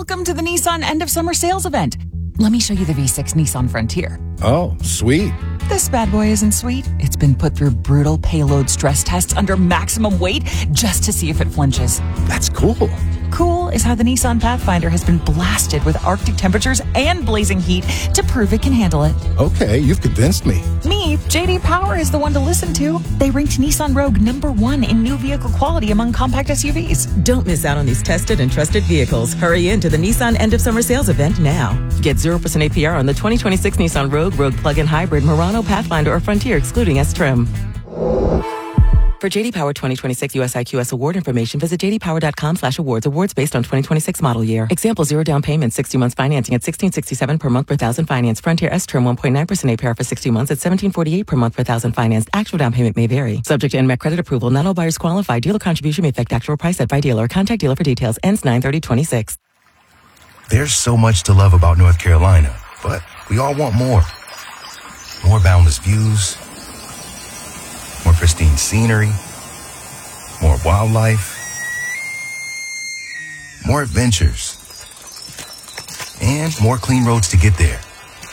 Welcome to the Nissan End of Summer Sales Event. Let me show you the V6 Nissan Frontier. Oh, sweet. This bad boy isn't sweet. It's been put through brutal payload stress tests under maximum weight just to see if it flinches. That's cool. Cool is how the Nissan Pathfinder has been blasted with Arctic temperatures and blazing heat to prove it can handle it. Okay, you've convinced me. Me, JD Power is the one to listen to. They ranked Nissan Rogue #1 in new vehicle quality among compact SUVs. Don't miss out on these tested and trusted vehicles. Hurry into the Nissan End of Summer Sales Event now. Get 0% APR on the 2026 Nissan Rogue, Rogue Plug-in Hybrid, Murano, Pathfinder, or Frontier, excluding S-Trim. For JD Power 2026 US IQS award information, visit jdpower.com/awards. Awards based on 2026 model year. Example, 0 down payment, 60 months financing at $1,667 per month per thousand finance. Frontier S-Term 1.9% APR for 60 months at $1,748 per month per thousand financed. Actual down payment may vary. Subject to NMAC credit approval. Not all buyers qualify. Dealer contribution may affect actual price set by dealer. Contact dealer for details. Ends 9/30/26. There's so much to love about North Carolina, but we all want more. More boundless views, more pristine scenery, more wildlife, more adventures, and more clean roads to get there.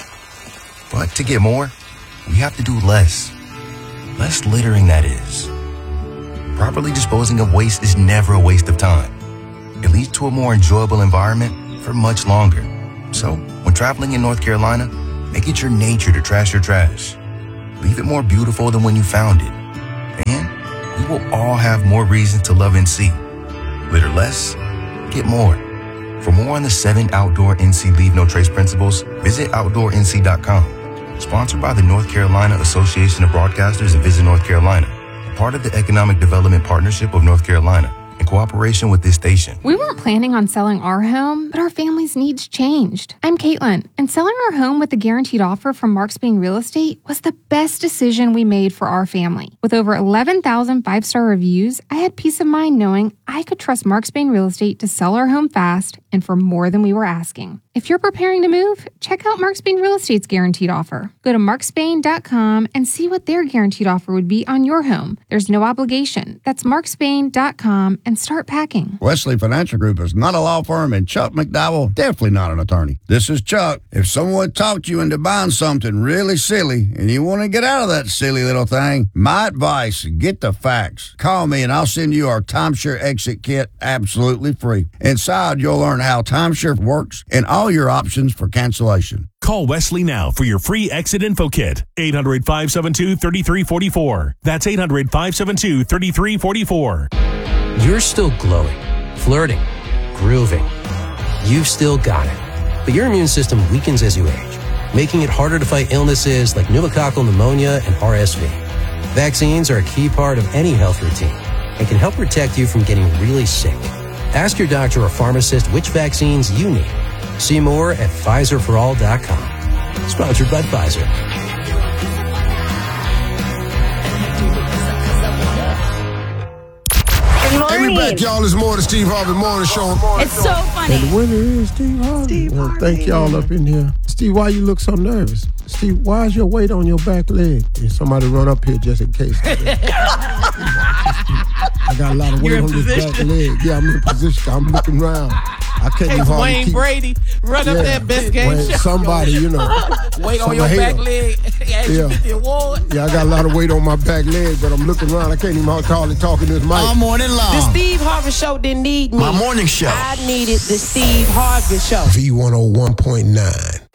But to get more, we have to do less. Less littering, that is. Properly disposing of waste is never a waste of time. It leads to a more enjoyable environment for much longer. So, when traveling in North Carolina, make it your nature to trash your trash. Leave it more beautiful than when you found it. And we will all have more reasons to love NC. Litter less, get more. For more on the 7 outdoor NC Leave No Trace principles, visit OutdoorNC.com. Sponsored by the North Carolina Association of Broadcasters and Visit North Carolina, a part of the Economic Development Partnership of North Carolina, in cooperation with this station. We weren't planning on selling our home, but our family's needs changed. I'm Caitlin, and selling our home with a guaranteed offer from Mark Spain Real Estate was the best decision we made for our family. With over 11,000 five-star reviews, I had peace of mind knowing I could trust Mark Spain Real Estate to sell our home fast and for more than we were asking. If you're preparing to move, check out Mark Spain Real Estate's guaranteed offer. Go to markspain.com and see what their guaranteed offer would be on your home. There's no obligation. That's markspain.com and start packing. Wesley Financial Group is not a law firm, and Chuck McDowell, definitely not an attorney. This is Chuck. If someone talked you into buying something really silly and you want to get out of that silly little thing, my advice, get the facts. Call me and I'll send you our timeshare exit kit absolutely free. Inside, you'll learn how timeshare works and all your options for cancellation. Call Wesley now for your free exit info kit. 800-572-3344. That's 800-572-3344. You're still glowing, flirting, grooving. You've still got it. But your immune system weakens as you age, making it harder to fight illnesses like pneumococcal pneumonia and RSV. Vaccines are a key part of any health routine and can help protect you from getting really sick. Ask your doctor or pharmacist which vaccines you need. See more at PfizerForAll.com. Sponsored by Pfizer. Good morning. Hey, we back, y'all. It's more the Steve Harvey Morning Show. It's so funny. And the winner is Steve Harvey. Well, thank y'all up in here. Steve, why you look so nervous? Steve, why is your weight on your back leg? And somebody run up here just in case. I got a lot of weight on this back leg. Yeah, I'm in position. I'm looking around. I can't even hardly Wayne keep... Brady, run up that best game show. Somebody, you know. Weight on your back leg. Yeah, I got a lot of weight on my back leg, but I'm looking around. I can't even hardly talk in this mic. All morning long. The Steve Harvey Show didn't need me. My morning show. I needed the Steve Harvey Show. V101.9.